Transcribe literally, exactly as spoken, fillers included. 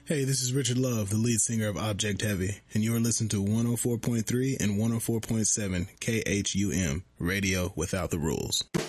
Hey, this is Richard Love, the lead singer of Object Heavy, and you're listening to one oh four point three and one oh four point seven K H U M, Radio Without the Rules.